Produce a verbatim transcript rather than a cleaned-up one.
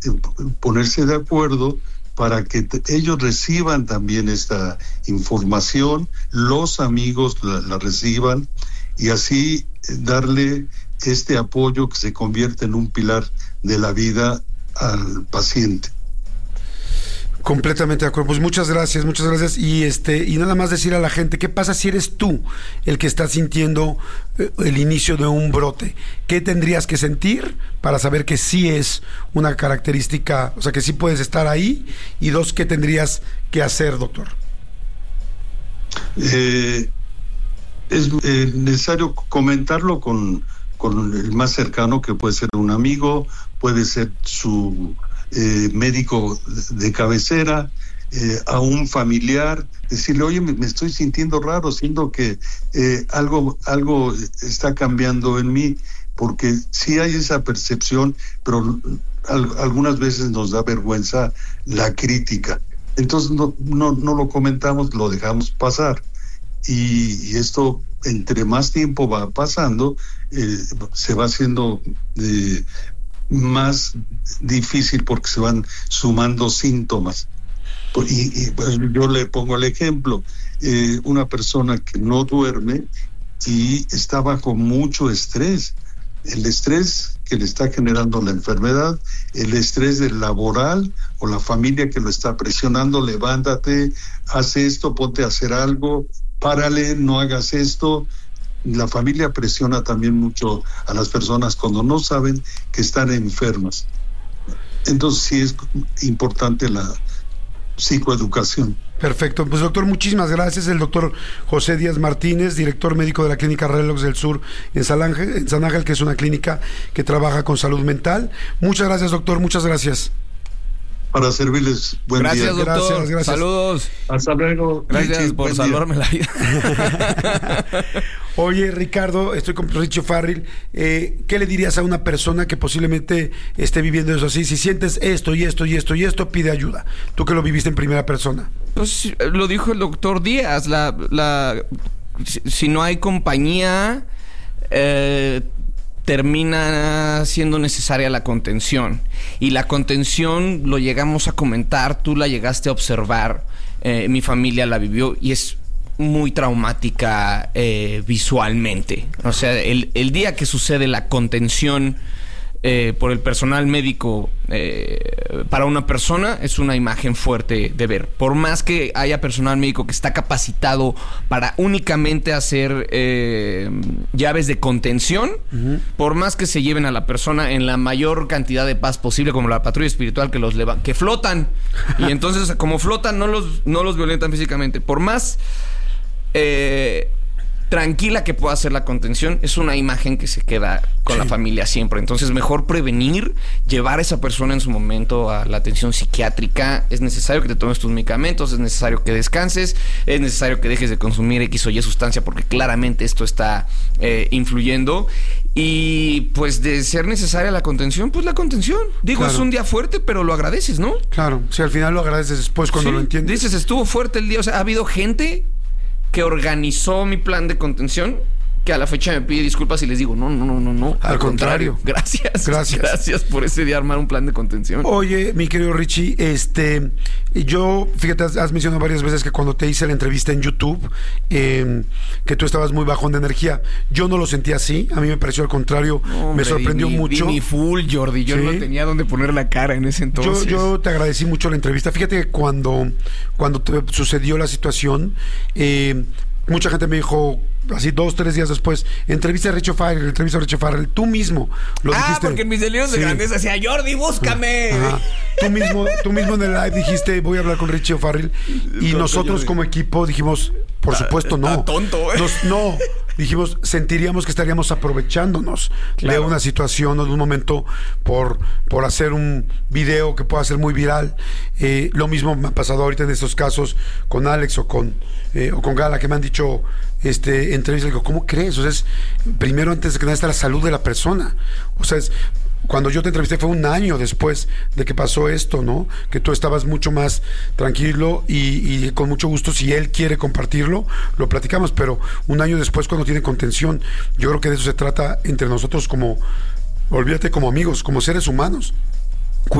ponerse de acuerdo para que te, ellos reciban también esta información, los amigos la, la reciban, y así darle este apoyo que se convierte en un pilar de la vida al paciente. Completamente de acuerdo. Pues muchas gracias, muchas gracias. Y este, y nada más decir a la gente, ¿qué pasa si eres tú el que está sintiendo el inicio de un brote? ¿Qué tendrías que sentir para saber que sí es una característica, o sea, que sí puedes estar ahí? Y dos, ¿qué tendrías que hacer, doctor? Eh, es eh, necesario comentarlo con, con el más cercano, que puede ser un amigo, puede ser su Eh, médico de cabecera, eh, a un familiar, decirle, oye, me, me estoy sintiendo raro, siento que eh, algo, algo está cambiando en mí, porque sí hay esa percepción, pero al, algunas veces nos da vergüenza la crítica. Entonces no, no, no lo comentamos, lo dejamos pasar. Y, y esto, entre más tiempo va pasando, eh, se va haciendo eh, más difícil, porque se van sumando síntomas. Y, y pues, yo le pongo el ejemplo, eh, una persona que no duerme y está bajo mucho estrés, el estrés que le está generando la enfermedad, el estrés del laboral o la familia que lo está presionando, levántate, haz esto, ponte a hacer algo, párale, no hagas esto. La familia presiona también mucho a las personas cuando no saben que están enfermas. Entonces sí es importante la psicoeducación. Perfecto, pues doctor, muchísimas gracias. El doctor José Díaz Martínez, director médico de la clínica Relox del Sur en San Ángel, en San Ángel, que es una clínica que trabaja con salud mental. Muchas gracias, doctor, muchas gracias. Para servirles, buen gracias, día. Doctor. Gracias, gracias. Saludos. Hasta luego. Gracias Richie, por salvarme día. la vida. Oye, Ricardo, estoy con Richie Farrell. Eh, ¿Qué le dirías a una persona que posiblemente esté viviendo eso así? Si sientes esto y esto y esto y esto, pide ayuda. Tú que lo viviste en primera persona. Pues lo dijo el doctor Díaz. La, la, si, si no hay compañía, eh, termina siendo necesaria la contención. Y la contención lo llegamos a comentar, tú la llegaste a observar, eh, mi familia la vivió y es muy traumática eh, visualmente. O sea, el, el día que sucede la contención eh, por el personal médico eh, para una persona, es una imagen fuerte de ver. Por más que haya personal médico que está capacitado para únicamente hacer eh, llaves de contención, uh-huh. por más que se lleven a la persona en la mayor cantidad de paz posible, como la patrulla espiritual que los leva, que flotan, y entonces como flotan no los, no los violentan físicamente. Por más eh, tranquila que pueda ser la contención, es una imagen que se queda con sí. la familia siempre. Entonces, mejor prevenir, llevar a esa persona en su momento a la atención psiquiátrica. Es necesario que te tomes tus medicamentos, es necesario que descanses, es necesario que dejes de consumir X o Y sustancia, porque claramente esto está eh, influyendo. Y pues de ser necesaria la contención, pues la contención. Digo, claro. es un día fuerte, pero lo agradeces, ¿no? Claro, si al final lo agradeces después cuando sí. lo entiendes. Dices, estuvo fuerte el día. O sea, ha habido gente que organizó mi plan de contención, que a la fecha me pide disculpas y les digo, no, no, no, no, no. Al, al contrario. contrario. Gracias. Gracias. Gracias por ese día armar un plan de contención. Oye, mi querido Richie, este, yo, fíjate, has, has mencionado varias veces que cuando te hice la entrevista en YouTube, eh, que tú estabas muy bajón de energía. Yo no lo sentí así, a mí me pareció al contrario, no, hombre, me sorprendió di mi, mucho. Di mi full, Jordi, yo ¿sí? no tenía dónde poner la cara en ese entonces. Yo, yo te agradecí mucho la entrevista. Fíjate que cuando, cuando te sucedió la situación, eh, mucha gente me dijo, así dos, tres días después, entrevista a Richie Farrell, entrevista a Richie Farrell, tú mismo lo ah, dijiste. Ah, porque en mis delirios sí. de grandeza decía, Jordi, búscame. Ajá. Tú mismo, tú mismo en el live dijiste, voy a hablar con Richie Farrell. Y no, nosotros como equipo dijimos, por está, supuesto no. Está tonto, ¿eh? Nos, no, dijimos, sentiríamos que estaríamos aprovechándonos claro. de una situación o de un momento por, por hacer un video que pueda ser muy viral. Eh, lo mismo me ha pasado ahorita en estos casos con Alex o con, eh, o con Gala, que me han dicho este entrevistas. Digo, ¿cómo crees? O sea, es, primero, antes de que nada, está la salud de la persona. O sea, es... Cuando yo te entrevisté fue un año después de que pasó esto, ¿no? Que tú estabas mucho más tranquilo y, y con mucho gusto, si él quiere compartirlo, lo platicamos, pero un año después, cuando tiene contención, yo creo que de eso se trata entre nosotros como, olvídate, como amigos, como seres humanos.